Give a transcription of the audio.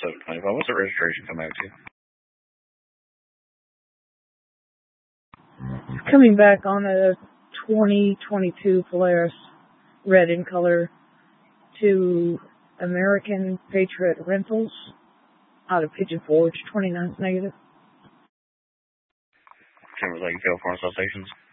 25. What's the registration come out to? Coming back on a 2022 Polaris, red in color, to American Patriot Rentals out of Pigeon Forge, 29th negative. Like California Stations?